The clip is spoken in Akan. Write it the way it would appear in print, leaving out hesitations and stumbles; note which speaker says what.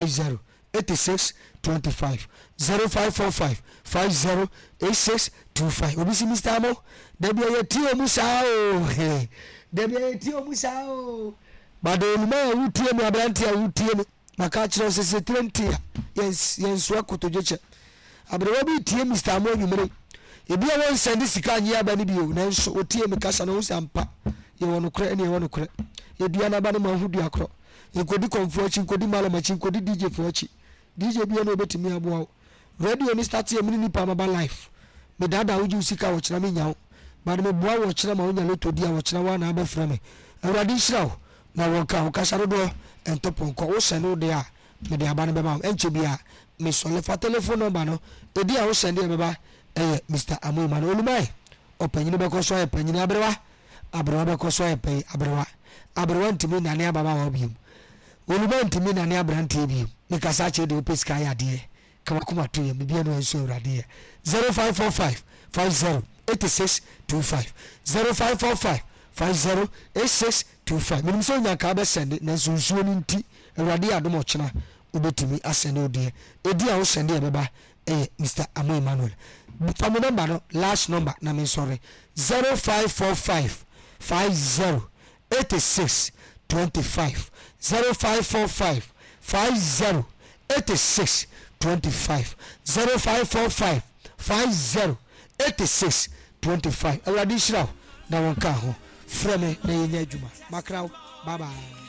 Speaker 1: 50 86 25 0545 50 86 25 obisi Mr. Amo debi ayetio musa o debi ayetio musa o bado numa wutie mi abranti a wutie mi maka kire sese 20 yenso akotojeche abrewa bi tie Mr. Amo nwumere ebi a won send sika anyi abani bi o nanso otie mi kasa na usampa ye wono kure ene ye wono kure edua na ba ne mahudu akro enkodi konfuachi enkodi malamachi enkodi DJ fuachi DJ bi na obetimi aboa radio ni start ye mini nipa maba life me dada uji usika wo kira me nyawo ba me boa wo kira ma wonya leto dia wo kira wa na aba fra me awrade hira na wo ka wo kasa do entopon ko wo sene wo de a me de aba ne be ma enche bia me so le fa telephone number no edi a wo sende be ba Mr. Amo man olumai opanyin be ko so e panyin abrewa be ko so e pen abrewa ntimi na ne ababa wa biem olumai ntimi na ne abrante biem me kasa che de opeska ya de kama kuma to ye me bia no enso urade 0545 50 86 25 0545 50 86 25 minim so nya ka be send na sunsuo ni nti urade adom ochena obetimi asende ode edi a wo sende e beba Mr. Amo Emmanuel family number no last number na me sorry 0545 50 86 25 0545 50 86 25 0545 50 86 25 awadi shira na wonka ho freme na yenya adwuma makraw bye bye.